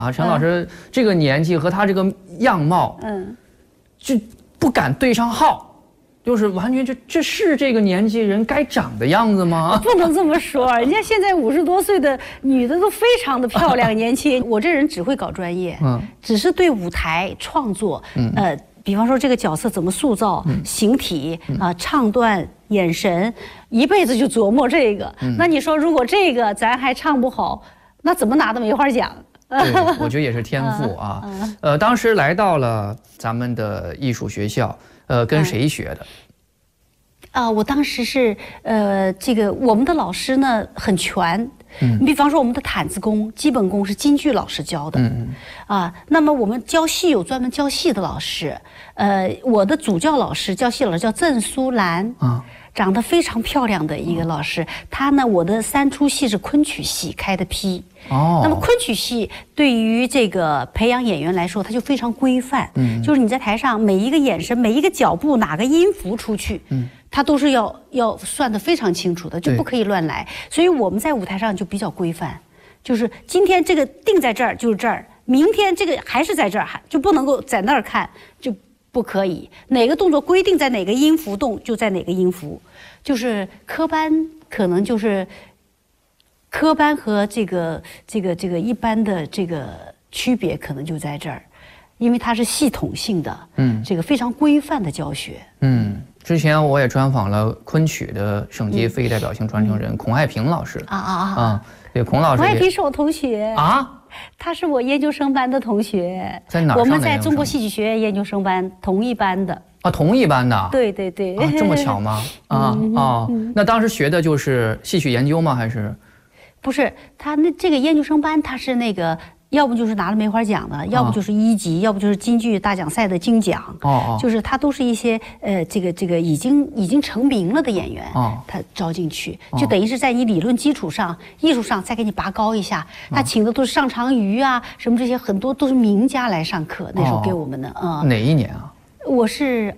啊，陈老师这个年纪和他这个样貌，就不敢对上号，就是完全这是这个年纪人该长的样子吗？ 不能这么说，人家现在50多岁的女的都非常的漂亮年轻。我这人只会搞专业，只是对舞台创作，比方说这个角色怎么塑造，形体啊、唱段、眼神，一辈子就琢磨这个。那你说如果这个咱还唱不好，那怎么拿的梅花奖？ 对，我觉得也是天赋啊。当时来到了咱们的艺术学校，跟谁学的？ 我当时是这个我们的老师呢很全，你比方说我们的毯子功、基本功是京剧老师教的，那么我们教戏有专门教戏的老师，我的主教老师教戏老师叫郑苏兰长得非常漂亮的一个老师，他呢，我的3出戏是昆曲系开的批。那么昆曲系对于这个培养演员来说，它就非常规范。就是你在台上每一个眼神、每一个脚步、哪个音符出去，它都是要算得非常清楚的，就不可以乱来。所以我们在舞台上就比较规范，就是今天这个定在这儿就是这儿，明天这个还是在这儿，就不能够在那儿看就。不可以，哪个动作规定在哪个音符动就在哪个音符，就是科班可能就是科班和这个一般的这个区别可能就在这儿，因为它是系统性的，这个非常规范的教学。 之前我也专访了昆曲的省级非代表性传承人孔爱萍老师对，孔老师。 孔爱萍是我同学啊。他是我研究生班的同学， 在哪儿？ 我们在中国戏曲学院研究生班同一班的同一班的。 对， 这么巧吗？那当时学的就是戏曲研究吗？还是？ 不是，他这个研究生班，他是那个。要不就是拿了梅花奖的，要不就是1级，要不就是京剧大奖赛的金奖。就是他都是一些这个已经成名了的演员，他招进去，就等于是在你理论基础上、艺术上再给你拔高一下。他请的都是上长瑜啊，什么这些很多都是名家来上课，那时候给我们的哪一年啊？ 我是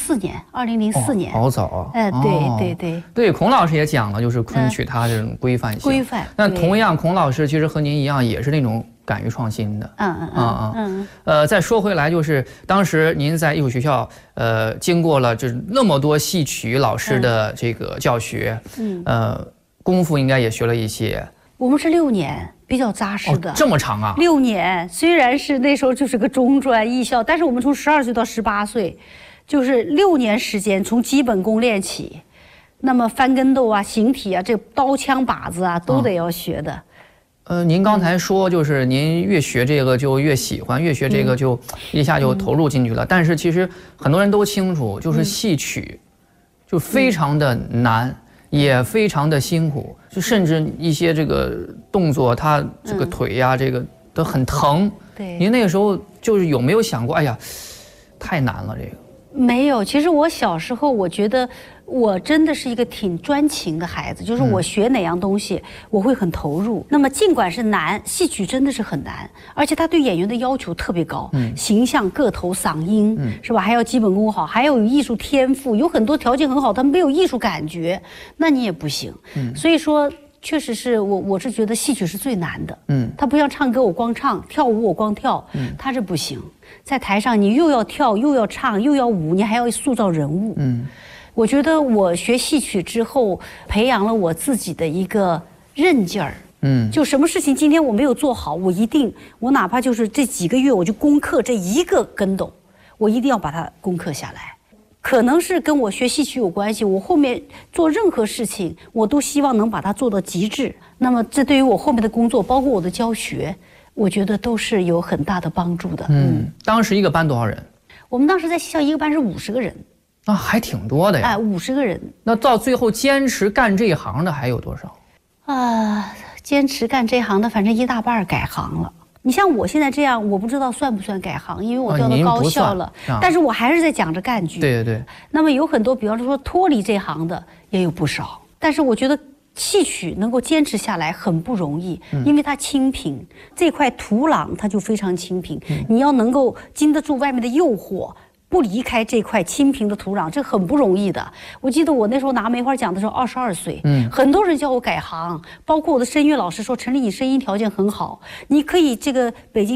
2004年， 好早啊！对，孔老师也讲了，就是昆曲它这种规范性。那同样，孔老师其实和您一样，也是那种敢于创新的。再说回来，就是当时您在艺术学校，经过了就是那么多戏曲老师的这个教学，功夫应该也学了一些。 我们是6年。比较扎实的， 这么长啊 ！6年，虽然是那时候就是个中专艺校，但是我们从12岁到18岁，就是6年时间，从基本功练起，那么翻跟斗啊、形体啊、这刀枪把子啊，都得要学的。 您刚才说就是您越学这个就越喜欢，越学这个就一下就投入进去了。但是其实很多人都清楚，就是戏曲就非常的难。也非常的辛苦，就甚至一些这个动作，他这个腿呀，这个都很疼。 对， 您那个时候就是有没有想过，哎呀，太难了这个？ 没有，其实我小时候我觉得我真的是一个挺专情的孩子，就是我学哪样东西我会很投入。那么尽管是难，戏曲真的是很难，而且他对演员的要求特别高，形象、个头、嗓音，是吧？还要基本功好，还有艺术天赋，有很多条件很好，他没有艺术感觉，那你也不行。所以说。确实是我是觉得戏曲是最难的，它不像唱歌我光唱，跳舞我光跳，它是不行。在台上你又要跳又要唱又要舞，你还要塑造人物。我觉得我学戏曲之后，培养了我自己的一个韧劲儿。就什么事情今天我没有做好，我哪怕就是这几个月我就攻克这一个跟斗，我一定要把它攻克下来。可能是跟我学戏曲有关系，我后面做任何事情，我都希望能把它做到极致。那么这对于我后面的工作，包括我的教学，我觉得都是有很大的帮助的。 当时一个班多少人？ 我们当时在戏校一个班是50个人， 那还挺多的呀。 50个人。 那到最后坚持干这一行的还有多少？ 坚持干这行的，反正一大半改行了。你像我现在这样，我不知道算不算改行，因为我调到高校了，但是我还是在讲着干剧。 对。 那么有很多，比方说脱离这行的也有不少，但是我觉得戏曲能够坚持下来很不容易，因为它清贫，这块土壤它就非常清贫，你要能够经得住外面的诱惑。不离开这块清贫的土壤，这很不容易的。我记得我那时候拿梅花奖的时候22岁，很多人叫我改行，包括我的声乐老师说：“陈丽，你声音条件很好，你可以这个北京。”